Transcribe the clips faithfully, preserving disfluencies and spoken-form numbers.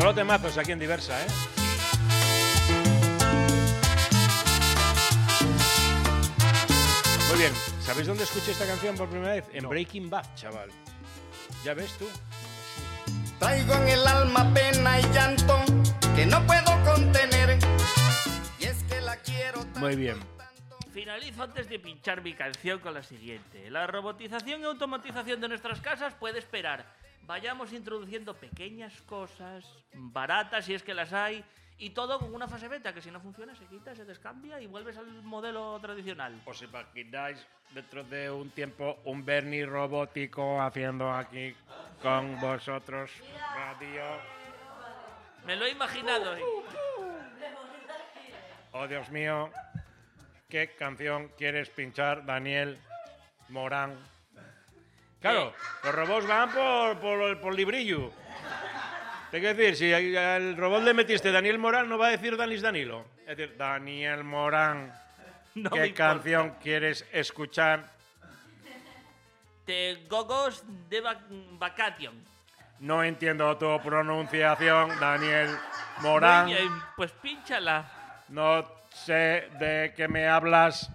Solo temazos aquí en Diversa, ¿eh? Muy bien. ¿Sabéis dónde escuché esta canción por primera vez? En no. Breaking Bad, chaval. ¿Ya ves tú? Traigo en el alma pena y llanto que no puedo contener. Y es que la quiero tanto. Muy bien. Finalizo antes de pinchar mi canción con la siguiente. La robotización y automatización de nuestras casas puede esperar. Vayamos introduciendo pequeñas cosas, baratas si es que las hay, y todo con una fase beta, que si no funciona se quita, se descambia y vuelves al modelo tradicional. ¿Os imagináis dentro de un tiempo un Bernie robótico haciendo aquí con vosotros radio? Me lo he imaginado. ¿eh? Oh, Dios mío. ¿Qué canción quieres pinchar, Daniel Morán? Claro, ¿Eh? Los robots van por, por, por librillo. Te quiero decir, si al robot le metiste Daniel Morán, no va a decir Danis Danilo. Es decir, Daniel Morán, no ¿qué canción quieres escuchar? The Gogos de Vacation. No entiendo tu pronunciación, Daniel Morán. Muy bien, pues pínchala. No sé de qué me hablas.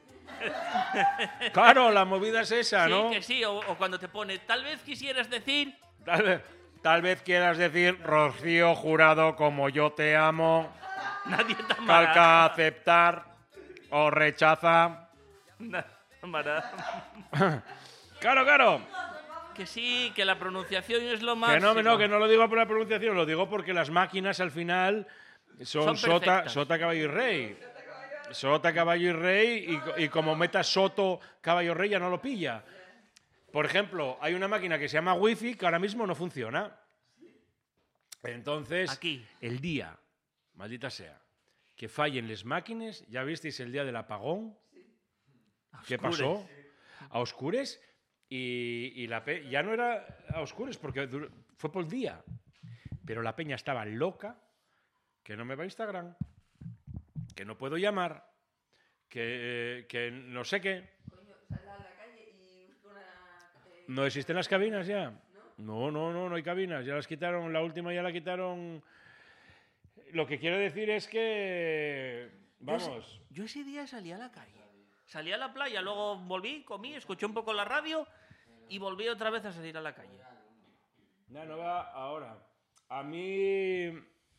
Claro, la movida es esa, sí, ¿no? Sí, que sí, o, o cuando te pone, tal vez quisieras decir... Tal vez, tal vez quieras decir, Rocío Jurado, como yo te amo. Nadie te amará. Calca aceptar o rechaza. Nadie te amará. Claro, claro. Que sí, que la pronunciación es lo más... Que no, no, que no lo digo por la pronunciación, lo digo porque las máquinas al final son, son sota, sota, caballo y rey. Sota, caballo y rey, y, y como metas soto, caballo, rey, ya no lo pilla. Por ejemplo, hay una máquina que se llama Wi-Fi que ahora mismo no funciona. Entonces, aquí, el día, maldita sea, que fallen las máquinas, ¿ya visteis el día del apagón? ¿Qué oscures. pasó? A oscures, y, y la pe ya no era a oscures porque fue por el día. Pero la peña estaba loca, que no me va a Instagram, que no puedo llamar, que, que no sé qué. Coño, sal a la calle y busca una... Eh... ¿No existen las cabinas ya? ¿No? No, no, no, no hay cabinas. Ya las quitaron, la última ya la quitaron. Lo que quiero decir es que... Vamos. Yo, yo ese día salí a la calle. Salí a la playa, luego volví, comí, escuché un poco la radio y volví otra vez a salir a la calle. No, no va ahora. A mí...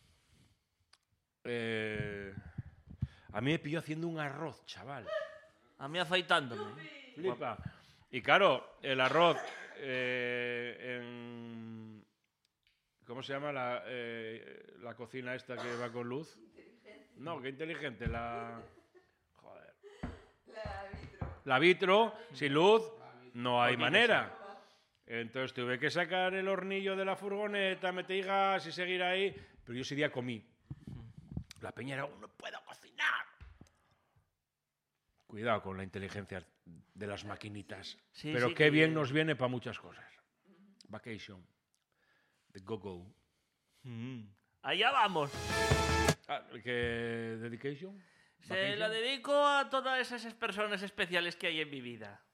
Eh... A mí me pilló haciendo un arroz, chaval. A mí afeitándome. Flipa. Y claro, el arroz eh, en... ¿Cómo se llama la, eh, la cocina esta que va con luz? No, qué inteligente. La... Joder. La vitro. La vitro, sin luz, no hay manera. Entonces tuve que sacar el hornillo de la furgoneta, meter gas y seguir ahí. Pero yo ese día comí. La peña era, no puedo cocinar. Cuidado con la inteligencia de las maquinitas. Sí, Pero sí, qué que... bien nos viene para muchas cosas. Vacation. The Go-Go. Mm. Allá vamos. Ah, ¿qué dedication? Se la dedico a todas esas personas especiales que hay en mi vida.